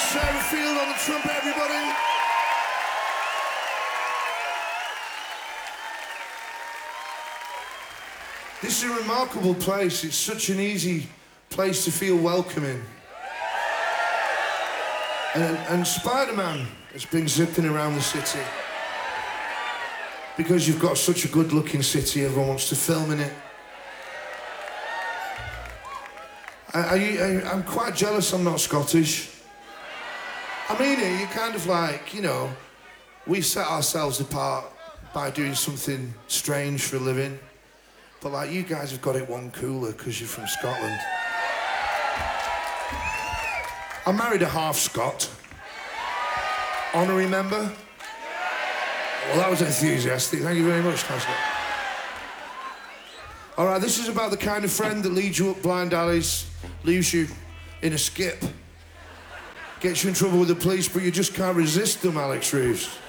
Sarah Field on the trumpet, everybody. This is a remarkable place. It's such an easy place to feel welcoming. And Spider-Man has been zipping around the city. Because you've got such a good-looking city, everyone wants to film in it. I'm quite jealous I'm not Scottish. I mean it, you're kind of like, you know, we set ourselves apart by doing something strange for a living. But like, you guys have got it one cooler because you're from Scotland. I married a half Scot. Honorary member? Well, that was enthusiastic. Thank you very much, Counselor. All right, this is about the kind of friend that leads you up blind alleys, leaves you in a skip, gets you in trouble with the police, but you just can't resist them, Alex Reeves.